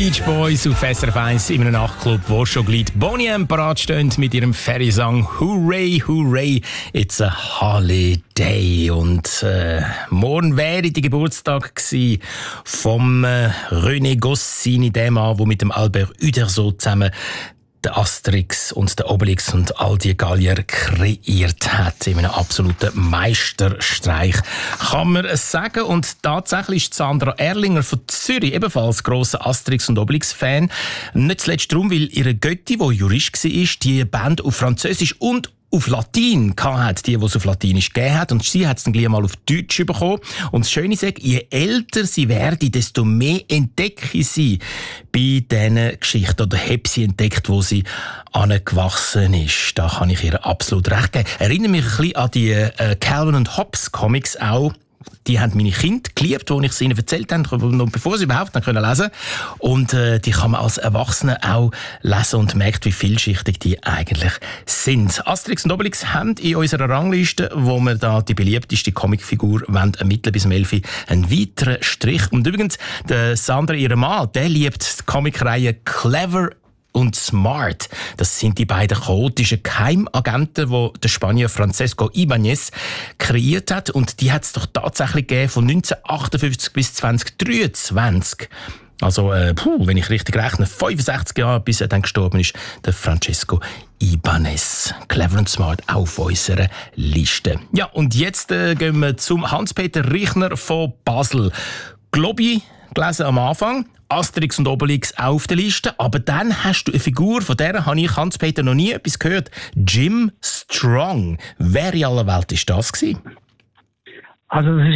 Beach Boys auf SRF 1 in einem Nachtclub, wo schon gleich Bonnie M parat stehen mit ihrem Ferry-Song «Hooray, hooray, it's a holiday». Und morgen wäre der Geburtstag gewesen vom René Goscinny, dem Mann, der mit dem Albert Uderzo zusammen der Asterix und der Obelix und all die Gallier kreiert hat in einem absoluten Meisterstreich, kann man es sagen. Und tatsächlich ist Sandra Erlinger von Zürich ebenfalls grosser Asterix- und Obelix-Fan. Nicht zuletzt darum, weil ihre Götti, die Jurist war, die Band auf Französisch und auf Latein hatte, die es auf Latinisch gegeben hat. Und sie hat es dann gleich mal auf Deutsch bekommen. Und das Schöne ist, je älter sie werde, desto mehr entdecke sie bei diesen Geschichten oder habe sie entdeckt, wo sie angewachsen ist. Da kann ich ihr absolut recht geben. Erinnere mich ein bisschen an die Calvin und Hobbes Comics auch. Die haben meine Kinder geliebt, als ich sie ihnen erzählt habe, noch bevor sie überhaupt lesen können. Und die kann man als Erwachsene auch lesen und merkt, wie vielschichtig die eigentlich sind. Asterix und Obelix haben in unserer Rangliste, wo wir da die beliebteste Comicfigur ermitteln bis 11 einen weiteren Strich. Und übrigens, der Sandra, ihr Mann, der liebt die Comicreihe Clever und Smart. Das sind die beiden chaotischen Geheimagenten, die der Spanier Francesco Ibáñez kreiert hat. Und die hat es doch tatsächlich gegeben von 1958 bis 2023. Also, wenn ich richtig rechne, 65 Jahre, bis er dann gestorben ist, der Francesco Ibáñez. Clever und Smart auf unserer Liste. Ja, und jetzt gehen wir zum Hans-Peter Richner von Basel. Globi gelesen am Anfang. Asterix und Obelix auf der Liste, aber dann hast du eine Figur, von der habe ich, Hans-Peter, noch nie etwas gehört. Jim Strong. Wer in aller Welt war das gewesen? Also das ist